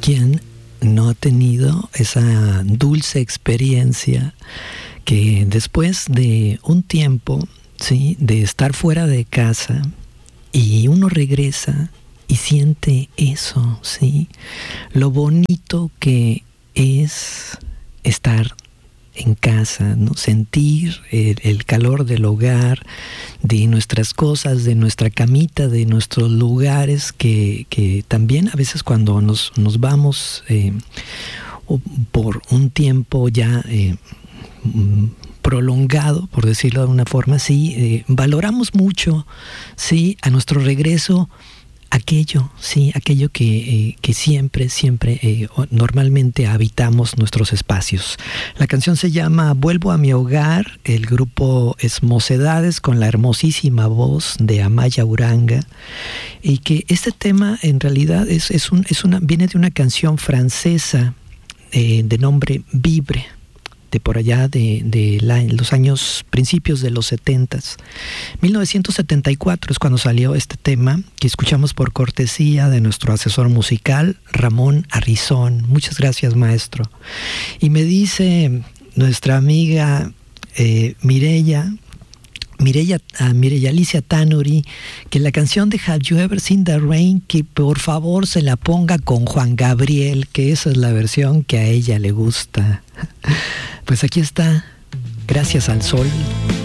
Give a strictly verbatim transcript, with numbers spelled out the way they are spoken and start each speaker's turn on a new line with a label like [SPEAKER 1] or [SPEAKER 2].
[SPEAKER 1] ¿Quién no ha tenido esa dulce experiencia que después de un tiempo, sí, de estar fuera de casa y uno regresa y siente eso, sí, lo bonito que es estar en casa, ¿no? Sentir el, el calor del hogar, de nuestras cosas, de nuestra camita, de nuestros lugares, que, que también a veces cuando nos, nos vamos eh, por un tiempo ya eh, prolongado, por decirlo de una forma, sí, eh, valoramos mucho, sí, a nuestro regreso, aquello, sí, aquello que, eh, que siempre, siempre, eh, normalmente habitamos nuestros espacios. La canción se llama Vuelvo a mi hogar, el grupo es Mocedades con la hermosísima voz de Amaya Uranga, y que este tema en realidad es, es, un, es una, viene de una canción francesa eh, de nombre Vibre, de por allá de, de la, los años principios de los setentas. mil novecientos setenta y cuatro es cuando salió este tema, que escuchamos por cortesía de nuestro asesor musical, Ramón Arrizón. Muchas gracias, maestro. Y me dice nuestra amiga eh, Mireya, Mireya, uh, Mireya Alicia Tanuri, que la canción de Have You Ever Seen the Rain, que por favor se la ponga con Juan Gabriel, que esa es la versión que a ella le gusta. Pues aquí está, Gracias al Sol.